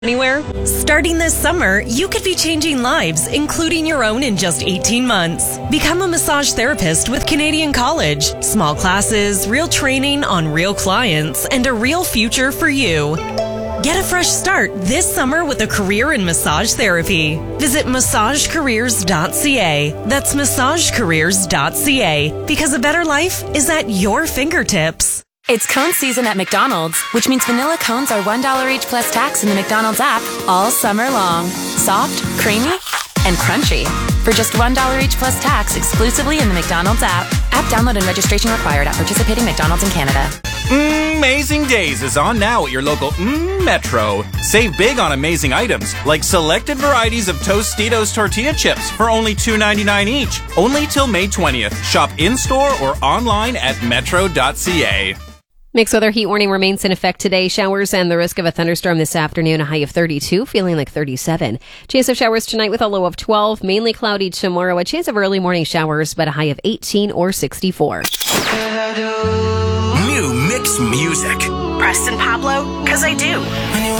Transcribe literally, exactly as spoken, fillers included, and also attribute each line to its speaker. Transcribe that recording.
Speaker 1: Anywhere? Starting this summer, you could be changing lives, including your own, in just eighteen months. Become a massage therapist with Canadian College. Small classes, real training on real clients, and a real future for you. Get a fresh start this summer with a career in massage therapy. Visit massage careers dot c a. That's massage careers dot c a, because a better life is at your fingertips.
Speaker 2: It's cone season at McDonald's, which means vanilla cones are one dollar each plus tax in the McDonald's app all summer long. Soft, creamy, and crunchy. For just one dollar each plus tax exclusively in the McDonald's app. App download and registration required at participating McDonald's in Canada.
Speaker 3: Amazing Days is on now at your local mm, Metro. Save big on amazing items, like selected varieties of Tostitos tortilla chips for only two ninety-nine each. Only till May twentieth. Shop in-store or online at metro dot c a.
Speaker 4: Mixed weather heat warning remains in effect today. Showers and the risk of a thunderstorm this afternoon, a high of thirty-two, feeling like thirty-seven. Chance of showers tonight with a low of twelve, mainly cloudy tomorrow. A chance of early morning showers, but a high of eighteen or sixty-four.
Speaker 5: New mix music.
Speaker 6: Preston Pablo, 'cause I do.